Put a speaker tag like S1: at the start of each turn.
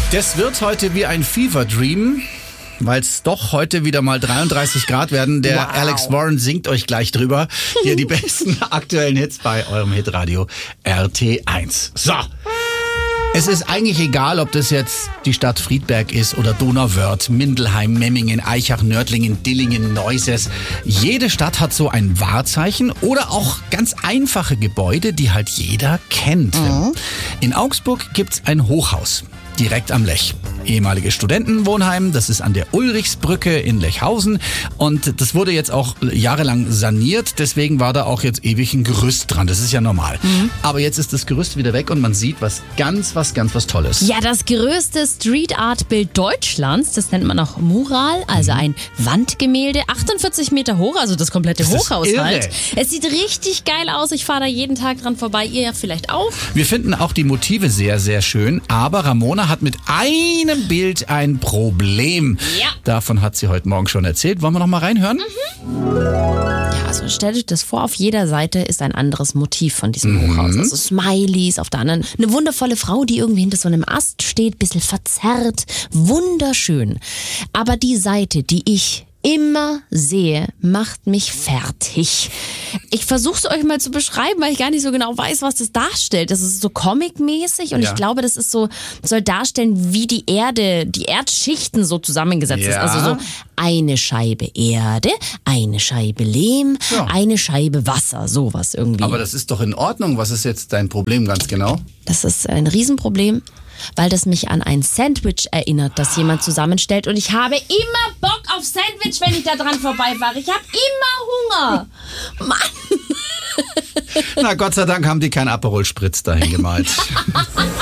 S1: Das wird heute wie ein Fever Dream, weil es doch heute wieder mal 33 Grad werden. Der Alex Warren singt euch gleich drüber. Hier die besten aktuellen Hits bei eurem Hitradio RT1. So. Es ist eigentlich egal, ob das jetzt die Stadt Friedberg ist oder Donauwörth, Mindelheim, Memmingen, Aichach, Nördlingen, Dillingen, Neuses. Jede Stadt hat so ein Wahrzeichen oder auch ganz einfache Gebäude, die halt jeder kennt. In Augsburg gibt's ein Hochhaus. Direkt am Lech. Ehemaliges Studentenwohnheim, das ist an der Ulrichsbrücke in Lechhausen und das wurde jetzt auch jahrelang saniert, deswegen war da auch jetzt ewig ein Gerüst dran, das ist ja normal. Aber jetzt ist das Gerüst wieder weg und man sieht was ganz Tolles.
S2: Ja, das größte Street Art Bild Deutschlands, das nennt man auch Mural, also ein Wandgemälde, 48 Meter hoch, also das komplette Hochhaus halt. Es sieht richtig geil aus, ich fahre da jeden Tag dran vorbei, ihr ja vielleicht auch.
S1: Wir finden auch die Motive sehr, sehr schön, aber Ramona hat mit einem Bild ein Problem.
S2: Ja.
S1: Davon hat sie heute Morgen schon erzählt. Wollen wir noch mal reinhören?
S2: Ja, also stellt euch das vor, auf jeder Seite ist ein anderes Motiv von diesem Hochhaus. Also Smileys, auf der anderen eine wundervolle Frau, die irgendwie hinter so einem Ast steht, bisschen verzerrt, wunderschön. Aber die Seite, die ich immer sehe, macht mich fertig. Ich versuche es euch mal zu beschreiben, weil ich gar nicht so genau weiß, was das darstellt. Das ist so comic-mäßig und ich glaube, das ist so, soll darstellen, wie die Erde, die Erdschichten so zusammengesetzt ist. Also so eine Scheibe Erde, eine Scheibe Lehm, eine Scheibe Wasser, sowas irgendwie.
S1: Aber das ist doch in Ordnung. Was ist jetzt dein Problem ganz genau?
S2: Das ist ein Riesenproblem, weil das mich an ein Sandwich erinnert, das jemand zusammenstellt. Und ich habe immer Bock auf Sandwich, wenn ich da dran vorbeifahre. Ich habe immer Hunger. Mann.
S1: Na, Gott sei Dank haben die kein Aperol Spritz dahin gemalt.